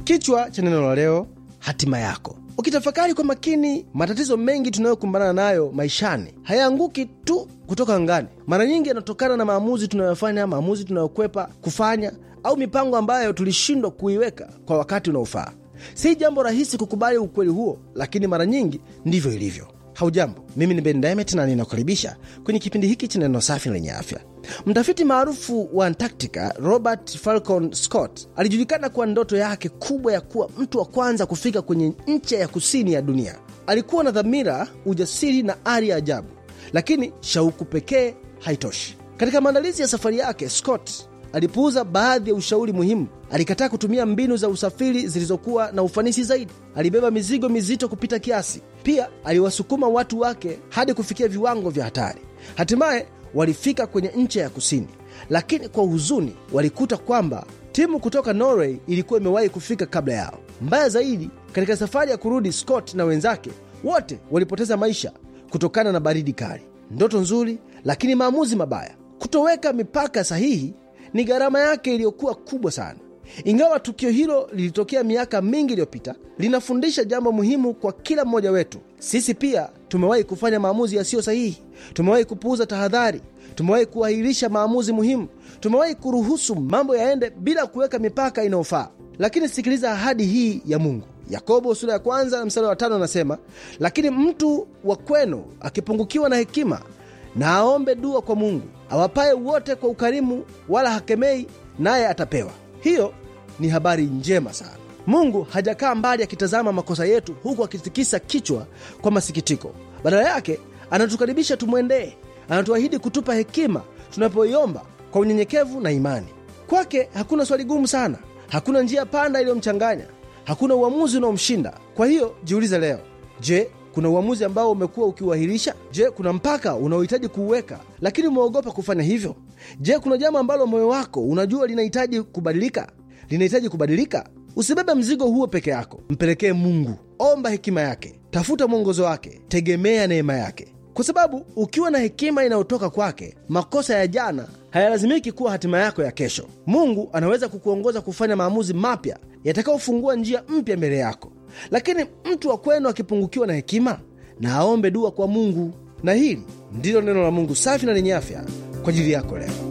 Kichwa cha neno la leo, hatima yako. Ukitafakari kwa makini, matatizo mengi tunayokumbana nayo maishani hayaanguki tu kutoka angani. Mara nyingi yanatokana na maamuzi tunayofanya, maamuzi tunayokwepa kufanya, au mipango ambayo tulishindwa kuiweka kwa wakati unaofaa. Si jambo rahisi kukubali ukweli huo, lakini mara nyingi ndivyo ilivyo. Haujambo, mimi ni Ben Diamond na ninakukaribisha kwenye kipindi hiki cha neno safi lenye afya. Mtafiti maarufu wa Antarctica, Robert Falcon Scott, alijulikana kwa ndoto yake kubwa ya kuwa mtu wa kwanza kufika kwenye ncha ya kusini ya dunia. Alikuwa na dhamira, ujasiri na ari ya ajabu, lakini shauku pekee haitoshi. Katika maandalizi ya safari yake, Scott alipuuza baadhi ya ushauri muhimu. Alikataa kutumia mbinu za usafiri zilizokuwa na ufanisi zaidi. Alibeba mizigo mizito kupita kiasi. Pia aliwasukuma watu wake hadi kufikia viwango vya hatari. Hatimaye walifika kwenye ncha ya kusini, lakini kwa huzuni walikuta kwamba timu kutoka Norway ilikuwa imewahi kufika kabla yao. Mbaya zaidi, katika safari ya kurudi, Scott na wenzake wote walipoteza maisha kutokana na baridi kali. Ndoto nzuri, lakini maamuzi mabaya. Kutoweka mipaka sahihi ni gharama yake iliyokuwa kubwa sana. Ingawa tukio hilo lilitokea miaka mingi iliyopita, linafundisha jambo muhimu kwa kila mmoja wetu. Sisi pia tumewahi kufanya maamuzi yasiyo sahihi. Tumewahi kupuuza tahadhari. Tumewahi kuahirisha maamuzi muhimu. Tumewahi kuruhusu mambo yaende bila kuweka mipaka inayofaa. Lakini sikiliza ahadi hii ya Mungu. Yakobo sura ya 1 mstari wa 5 anasema, lakini mtu wa kwenu akipungukiwa na hekima, na aombe dua kwa Mungu awapaye wote kwa ukarimu, wala hakemei, naye atapewa. Hiyo ni habari njema sana. Mungu hajakaa mbali akitazama makosa yetu huku akitikisa kichwa kwa masikitiko. Badala yake anatukaribisha tumwendee. Anatuahidi kutupa hekima tunapoiomba kwa unyenyekevu na imani. Kwake hakuna swali gumu sana, hakuna njia panda iliyomchanganya, hakuna uamuzi unaomshinda. Kwa hiyo jiulize leo, je, kuna uamuzi ambao umekuwa ukiuahirisha? Je, kuna mpaka unaohitaji kuuweka lakini umeogopa kufanya hivyo? Je, kuna jambo ambalo moyo wako unajua linahitaji kubadilika? Usibebe mzigo huo peke yako. Mpelekee Mungu. Omba hekima yake. Tafuta mwongozo wake. Tegemea neema yake. Kwa sababu ukiwa na hekima inayotoka kwake, makosa ya jana hayalazimiki kuwa hatima yako ya kesho. Mungu anaweza kukuongoza kufanya maamuzi mapya yatakayofungua njia mpya mbele yako. Lakini mtu wa kwenu akipungukiwa na hekima, na aombe dua kwa Mungu. Na hili ndilo neno la Mungu safi na lenye afya kwa ajili yako leo.